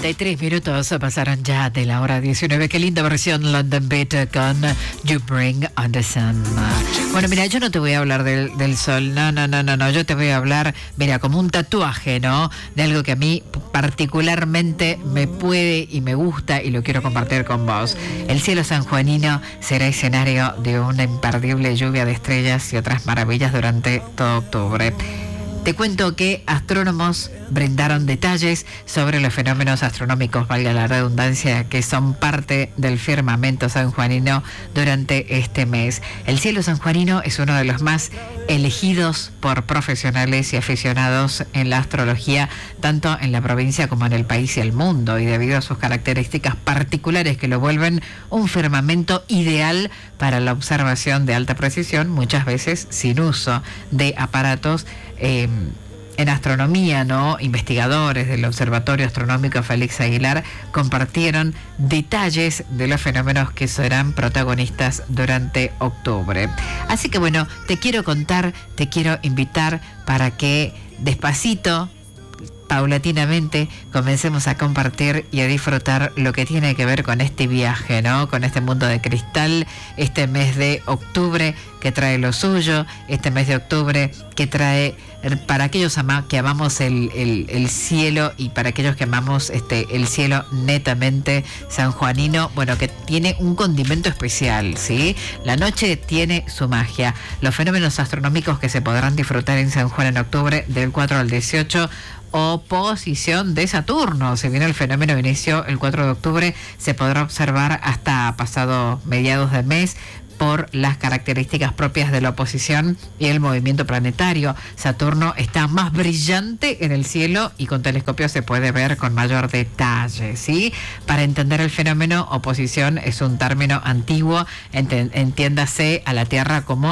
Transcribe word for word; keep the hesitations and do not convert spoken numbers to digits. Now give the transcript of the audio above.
cuarenta y tres minutos pasaron ya de la hora diecinueve. Qué linda versión London Beat con You Bring on the Sun. Bueno, mira, yo no te voy a hablar del, del sol. No, no, no, no, no. Yo te voy a hablar, mira, como un tatuaje, ¿no? De algo que a mí particularmente me puede y me gusta y lo quiero compartir con vos. El cielo sanjuanino será escenario de una imperdible lluvia de estrellas y otras maravillas durante todo octubre. Te cuento que astrónomos brindaron detalles sobre los fenómenos astronómicos, valga la redundancia, que son parte del firmamento sanjuanino durante este mes. El cielo sanjuanino es uno de los más elegidos por profesionales y aficionados en la astrología, tanto en la provincia como en el país y el mundo, y debido a sus características particulares que lo vuelven un firmamento ideal para la observación de alta precisión, muchas veces sin uso de aparatos eh, en astronomía, ¿no? Investigadores del Observatorio Astronómico Félix Aguilar compartieron detalles de los fenómenos que serán protagonistas durante octubre. Así que bueno, te quiero contar, te quiero invitar para que despacito, paulatinamente, comencemos a compartir y a disfrutar lo que tiene que ver con este viaje, ¿no? Con este mundo de cristal, este mes de octubre que trae lo suyo, este mes de octubre que trae para aquellos ama que amamos el, el, el cielo y para aquellos que amamos este el cielo netamente sanjuanino, bueno, que tiene un condimento especial, ¿sí? La noche tiene su magia. Los fenómenos astronómicos que se podrán disfrutar en San Juan en octubre del cuatro al dieciocho, oposición de Saturno. Si bien el fenómeno inició el cuatro de octubre, se podrá observar hasta pasado mediados del mes por las características propias de la oposición y el movimiento planetario. Saturno está más brillante en el cielo y con telescopio se puede ver con mayor detalle, ¿sí? Para entender el fenómeno, oposición es un término antiguo, entiéndase a la Tierra como